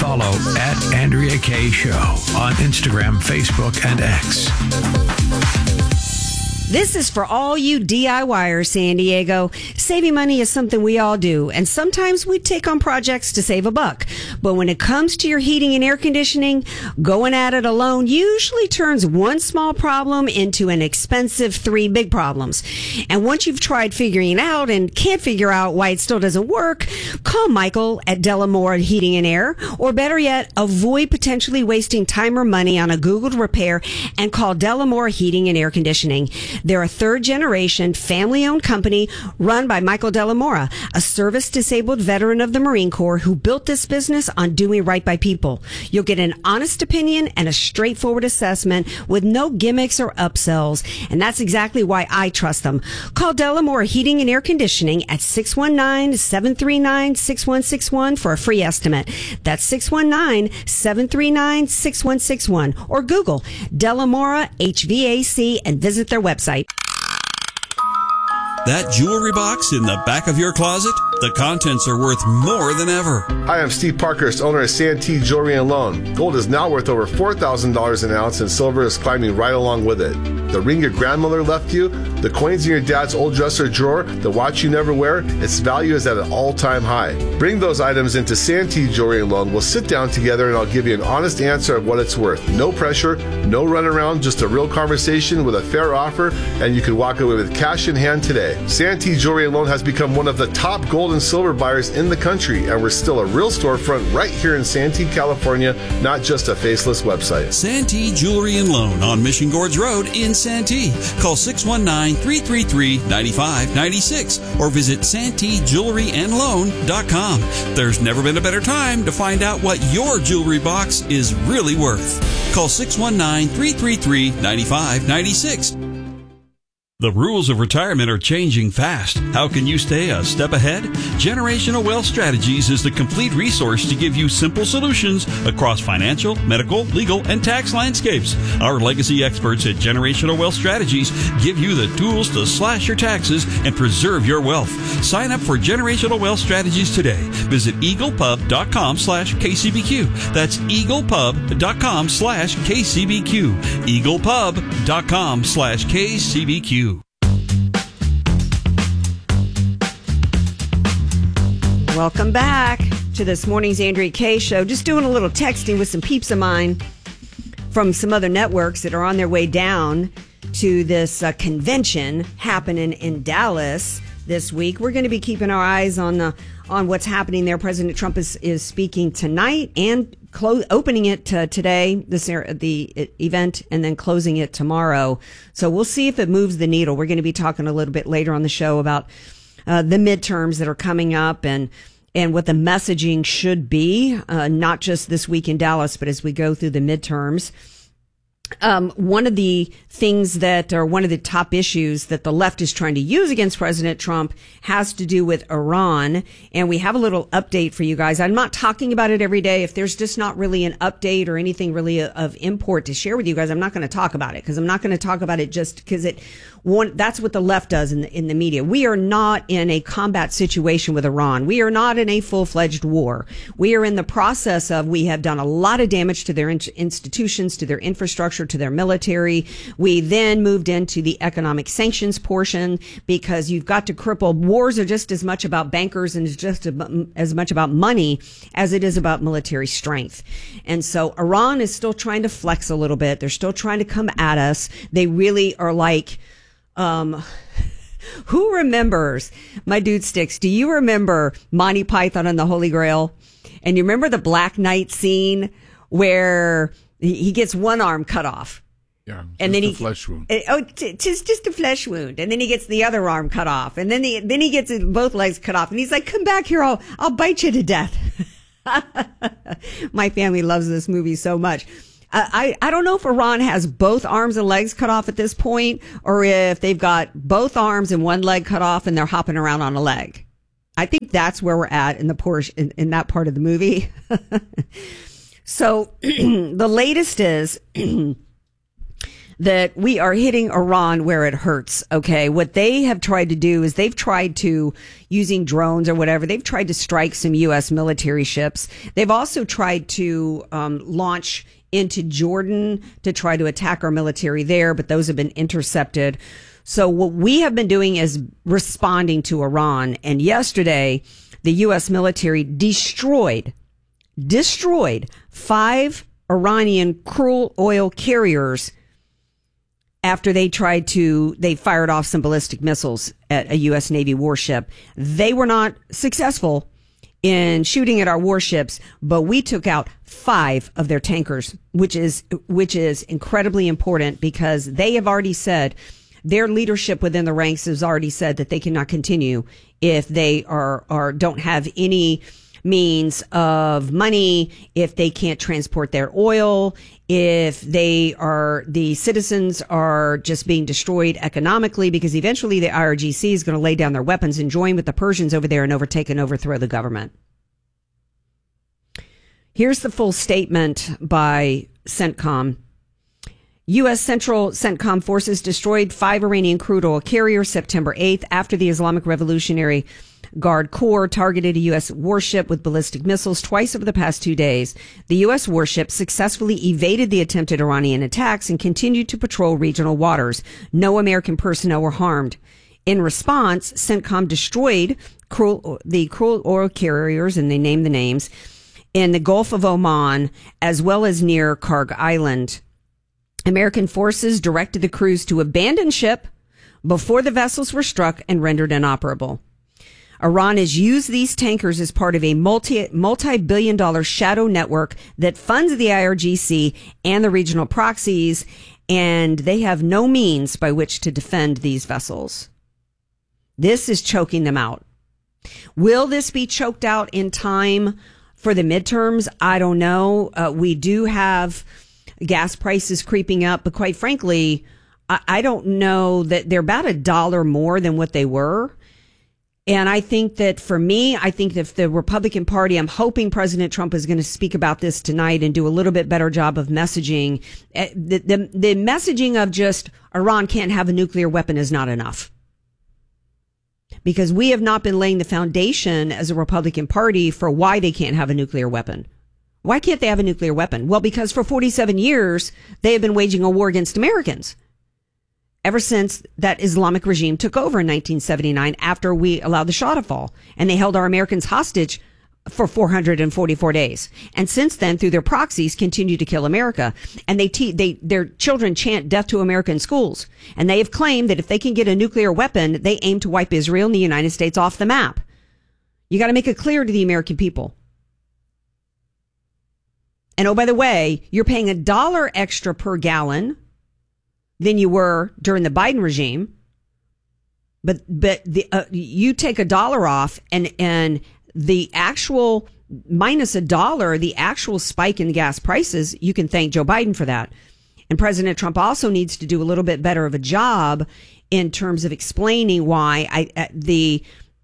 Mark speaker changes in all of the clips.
Speaker 1: follow at Andrea Kaye Show on Instagram, Facebook, and X.
Speaker 2: This is for all you DIYers, San Diego. Saving money is something we all do, and sometimes we take on projects to save a buck. But when it comes to your heating and air conditioning, going at it alone usually turns one small problem into an expensive 3 big problems. And once you've tried figuring it out and can't figure out why it still doesn't work, call Michael at Delamora Heating and Air, or better yet, avoid potentially wasting time or money on a Googled repair and call Delamora Heating and Air Conditioning. They're a third-generation, family-owned company run by Michael Delamora, a service-disabled veteran of the Marine Corps who built this business on doing right by people. You'll get an honest opinion and a straightforward assessment with no gimmicks or upsells, and that's exactly why I trust them. Call Delamora Heating and Air Conditioning at 619-739-6161 for a free estimate. That's 619-739-6161, or Google Delamora HVAC and visit their website.
Speaker 3: That jewelry box in the back of your closet? The contents are worth more than ever.
Speaker 4: Hi, I'm Steve Parkhurst, owner of Santee Jewelry and Loan. Gold is now worth over $4,000 an ounce, and silver is climbing right along with it. The ring your grandmother left you, the coins in your dad's old dresser drawer, the watch you never wear, its value is at an all-time high. Bring those items into Santee Jewelry and Loan. We'll sit down together and I'll give you an honest answer of what it's worth. No pressure, no runaround, just a real conversation with a fair offer, and you can walk away with cash in hand today. Santee Jewelry and Loan has become one of the top gold and silver buyers in the country, and we're still a real storefront right here in Santee, California, not just a faceless website.
Speaker 3: Santee Jewelry and Loan on Mission Gorge Road in Santee. Call 619-333-9596 or visit SanteeJewelryandLoan.com. There's never been a better time to find out what your jewelry box is really worth. Call 619-333-9596. The rules of retirement are changing fast. How can you stay a step ahead? Generational Wealth Strategies is the complete resource to give you simple solutions across financial, medical, legal, and tax landscapes. Our legacy experts at Generational Wealth Strategies give you the tools to slash your taxes and preserve your wealth. Sign up for Generational Wealth Strategies today. Visit eaglepub.com/KCBQ. That's eaglepub.com/KCBQ. eaglepub.com/KCBQ.
Speaker 2: Welcome back to this morning's Andrea Kaye Show. Just doing a little texting with some peeps of mine from some other networks that are on their way down to this convention happening in Dallas this week. We're going to be keeping our eyes on what's happening there. President Trump is speaking tonight and opening it today, the event, and then closing it tomorrow. So we'll see if it moves the needle. We're going to be talking a little bit later on the show about the midterms that are coming up and what the messaging should be, not just this week in Dallas, but as we go through the midterms. One of the things one of the top issues that the left is trying to use against President Trump has to do with Iran. And we have a little update for you guys. I'm not talking about it every day. If there's just not really an update or anything really of import to share with you guys, I'm not going to talk about it, because I'm not going to talk about it just because that's what the left does in the media. We are not in a combat situation with Iran. We are not in a full-fledged war. We are in the process we have done a lot of damage to their institutions, to their infrastructure, to their military. We then moved into the economic sanctions portion, because you've got to cripple. Wars are just as much about bankers and just as much about money as it is about military strength. And so Iran is still trying to flex a little bit. They're still trying to come at us. They really are like, who remembers, my dude Sticks, do you remember Monty Python and the Holy Grail? And you remember the Black Knight scene where he gets one arm cut off?
Speaker 5: Yeah,
Speaker 2: and then
Speaker 5: a flesh wound.
Speaker 2: Just a flesh wound, and then he gets the other arm cut off, and then he gets both legs cut off, and he's like, "Come back here, I'll bite you to death." My family loves this movie so much. I don't know if Iran has both arms and legs cut off at this point, or if they've got both arms and one leg cut off, and they're hopping around on a leg. I think that's where we're at in the portion in that part of the movie. So the latest is. that we are hitting Iran where it hurts. Okay. What they have tried to do is they've tried to, using drones or whatever, they've tried to strike some U.S. military ships. They've also tried to launch into Jordan to try to attack our military there, but those have been intercepted. So what we have been doing is responding to Iran. And yesterday, the U.S. military destroyed 5 Iranian crude oil carriers after they fired off some ballistic missiles at a U.S. Navy warship. They were not successful in shooting at our warships, but we took out 5 of their tankers, which is incredibly important because they have already said, their leadership within the ranks has already said that they cannot continue if they don't have any means of money, if they can't transport their oil, if the citizens are just being destroyed economically, because eventually the IRGC is going to lay down their weapons and join with the Persians over there and overtake and overthrow the government. Here's the full statement by CENTCOM. U.S. Central CENTCOM forces destroyed 5 Iranian crude oil carriers September 8th after the Islamic Revolutionary Guard Corps targeted a U.S. warship with ballistic missiles twice over the past 2 days. The U.S. warship successfully evaded the attempted Iranian attacks and continued to patrol regional waters. No American personnel were harmed. In response, CENTCOM destroyed the crude oil carriers, and they named the names, in the Gulf of Oman, as well as near Karg Island. American forces directed the crews to abandon ship before the vessels were struck and rendered inoperable. Iran has used these tankers as part of a multi-billion-dollar shadow network that funds the IRGC and the regional proxies, and they have no means by which to defend these vessels. This is choking them out. Will this be choked out in time for the midterms? I don't know. We do have gas prices creeping up, but quite frankly, I don't know that they're about $1 more than what they were. And I think that for me, I think that if the Republican Party, I'm hoping President Trump is going to speak about this tonight and do a little bit better job of messaging. The messaging of just Iran can't have a nuclear weapon is not enough. Because we have not been laying the foundation as a Republican Party for why they can't have a nuclear weapon. Why can't they have a nuclear weapon? Well, because for 47 years, they have been waging a war against Americans. Ever since that Islamic regime took over in 1979, after we allowed the Shah to fall, and they held our Americans hostage for 444 days. And since then, through their proxies, continue to kill America. And their children chant death to America in schools. And they have claimed that if they can get a nuclear weapon, they aim to wipe Israel and the United States off the map. You got to make it clear to the American people. And oh, by the way, you're paying $1 extra per gallon than you were during the Biden regime. But you take $1 off and the actual minus $1, the actual spike in gas prices, you can thank Joe Biden for that. And President Trump also needs to do a little bit better of a job in terms of explaining why the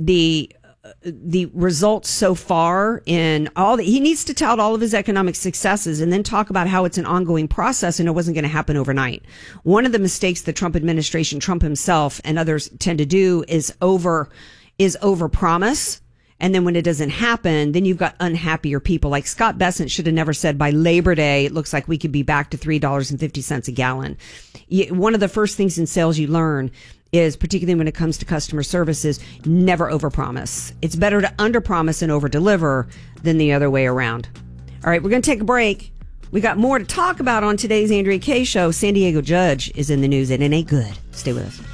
Speaker 2: results so far in he needs to tout all of his economic successes and then talk about how it's an ongoing process and it wasn't going to happen overnight. One of the mistakes the Trump administration, Trump himself and others tend to do is over promise. And then when it doesn't happen, then you've got unhappier people. Like Scott Bessent should have never said by Labor Day, it looks like we could be back to $3.50 a gallon. One of the first things in sales you learn is, particularly when it comes to customer services, never overpromise. It's better to underpromise and overdeliver than the other way around. All right, we're going to take a break. We got more to talk about on today's Andrea Kaye Show. San Diego judge is in the news, and it ain't good. Stay with us.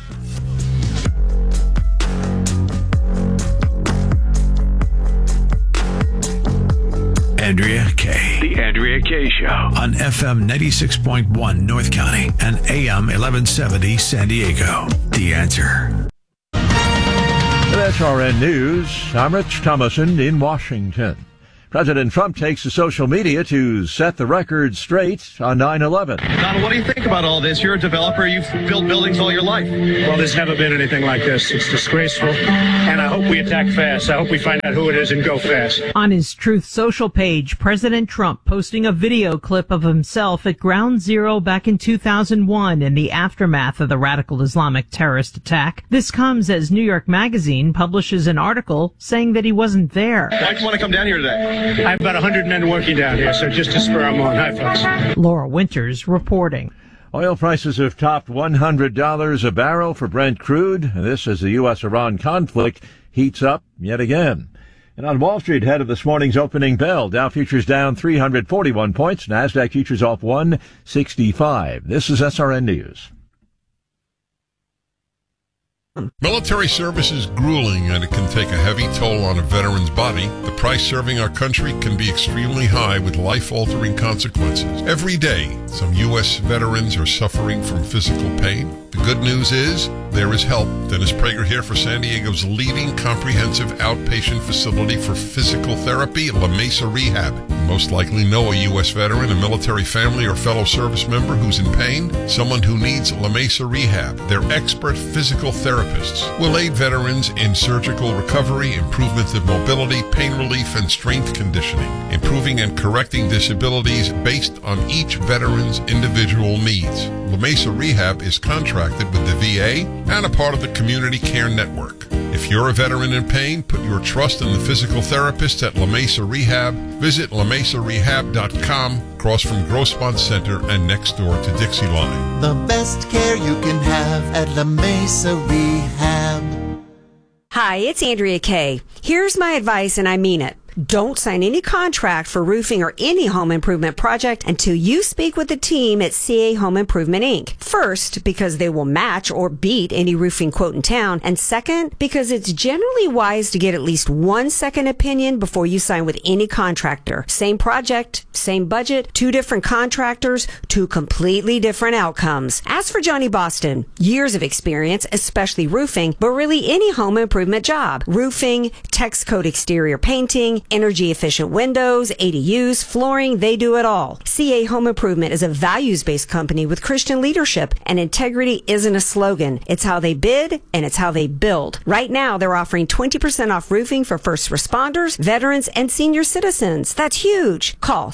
Speaker 1: Andrea Kaye.
Speaker 5: The Andrea Kaye Show.
Speaker 1: On FM 96.1 North County and AM 1170 San Diego. The Answer.
Speaker 6: With SRN News, I'm Rich Thomason in Washington.
Speaker 5: President Trump takes to social media to set the record straight on 9/11.
Speaker 6: Donald, what do you think about all this? You're a developer. You've built buildings all your life.
Speaker 7: Well, there's never been anything like this. It's disgraceful. And I hope we attack fast. I hope we find out who it is and go fast.
Speaker 8: On his Truth Social page, President Trump posting a video clip of himself at Ground Zero back in 2001 in the aftermath of the radical Islamic terrorist attack. This comes as New York Magazine publishes an article saying that he wasn't there.
Speaker 6: Why'd you want to come down here today?
Speaker 7: I have about 100 men working down here, so just to spur them on. Hi, folks.
Speaker 8: Laura Winters reporting.
Speaker 5: Oil prices have topped $100 a barrel for Brent crude. This as the U.S.-Iran conflict heats up yet again. And on Wall Street, ahead of this morning's opening bell, Dow futures down 341 points. NASDAQ futures off 165. This is SRN News.
Speaker 9: Military service is grueling and it can take a heavy toll on a veteran's body. The price serving our country can be extremely high with life-altering consequences. Every day, some U.S. veterans are suffering from physical pain. The good news is there is help. Dennis Prager here for San Diego's leading comprehensive outpatient facility for physical therapy, La Mesa Rehab. You most likely know a U.S. veteran, a military family, or fellow service member who's in pain, someone who needs La Mesa Rehab. Their expert physical therapists will aid veterans in surgical recovery, improvement of mobility, pain relief, and strength conditioning, improving and correcting disabilities based on each veteran's individual needs. La Mesa Rehab is contracted with the VA and a part of the Community Care Network. If you're a veteran in pain, put your trust in the physical therapist at La Mesa Rehab. Visit LaMesaRehab.com, across from Grossmont Center and next door to Dixie Line.
Speaker 10: The best care you can have at La Mesa Rehab.
Speaker 2: Hi, it's Andrea Kaye. Here's my advice, and I mean it. Don't sign any contract for roofing or any home improvement project until you speak with the team at CA Home Improvement, Inc. First, because they will match or beat any roofing quote in town. And second, because it's generally wise to get at least 1 second opinion before you sign with any contractor. Same project, same budget, 2 different contractors, 2 completely different outcomes. Ask for Johnny Boston. Years of experience, especially roofing, but really any home improvement job. Roofing, text code exterior painting, energy efficient windows, ADUs, flooring, they do it all. CA Home Improvement is a values-based company with Christian leadership, and integrity isn't a slogan. It's how they bid and it's how they build. Right now, they're offering 20% off roofing for first responders, veterans, and senior citizens. That's huge. Call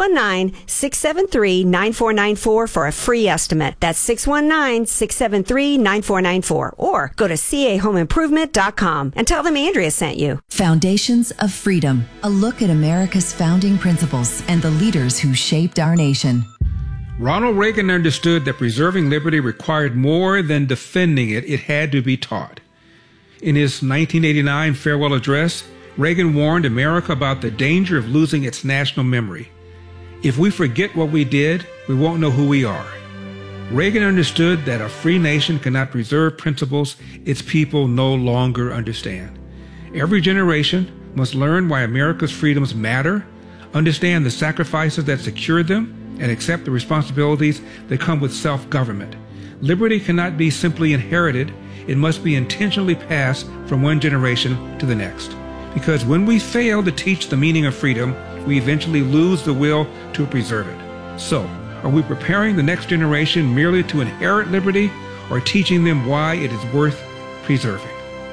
Speaker 2: 619-673-9494 for a free estimate. That's 619-673-9494. Or go to cahomeimprovement.com and tell them Andrea sent you.
Speaker 11: Foundations of Freedom, a look at America's founding principles and the leaders who shaped our nation.
Speaker 12: Ronald Reagan understood that preserving liberty required more than defending it. It had to be taught. In his 1989 farewell address, Reagan warned America about the danger of losing its national memory. If we forget what we did, we won't know who we are. Reagan understood that a free nation cannot preserve principles its people no longer understand. Every generation must learn why America's freedoms matter, understand the sacrifices that secure them, and accept the responsibilities that come with self-government. Liberty cannot be simply inherited. It must be intentionally passed from one generation to the next. Because when we fail to teach the meaning of freedom, we eventually lose the will to preserve it. So, are we preparing the next generation merely to inherit liberty, or teaching them why it is worth preserving?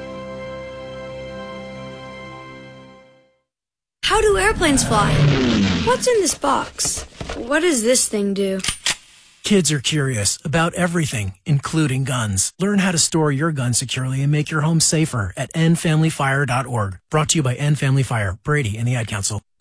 Speaker 13: How do airplanes fly? What's in this box? What does this thing do?
Speaker 14: Kids are curious about everything, including guns. Learn how to store your gun securely and make your home safer at endfamilyfire.org. Brought to you by End Family Fire, Brady, and the Ad Council.